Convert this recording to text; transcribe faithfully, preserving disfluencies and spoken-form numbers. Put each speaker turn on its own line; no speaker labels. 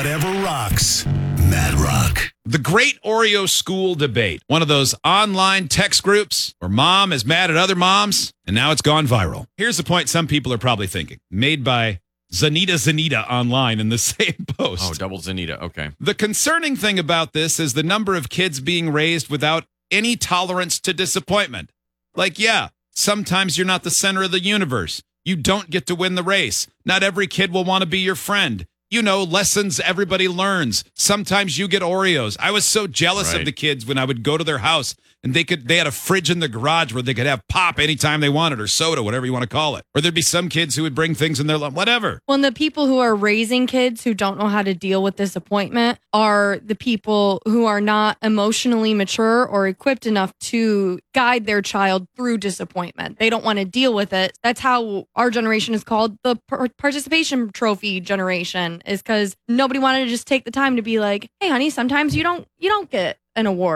Whatever rocks. Mad Rock.
The Great Oreo School Debate. One of those online text groups where mom is mad at other moms, and now it's gone viral. Here's the point some people are probably thinking. Made by Zanita Zanita online in the same post.
Oh, double Zanita. Okay.
The concerning thing about this is the number of kids being raised without any tolerance to disappointment. Like, yeah, sometimes you're not the center of the universe. You don't get to win the race. Not every kid will want to be your friend. You know, lessons everybody learns. Sometimes you get Oreos. I was so jealous
Right.
of the kids when I would go to their house and they could they had a fridge in the garage where they could have pop anytime they wanted or soda, whatever you want to call it. Or there'd be some kids who would bring things in their life, whatever.
Well, and the people who are raising kids who don't know how to deal with disappointment are the people who are not emotionally mature or equipped enough to guide their child through disappointment. They don't want to deal with it. That's how our generation is called the par- participation trophy generation, is because nobody wanted to just take the time to be like, hey, honey, sometimes you don't you don't get an award.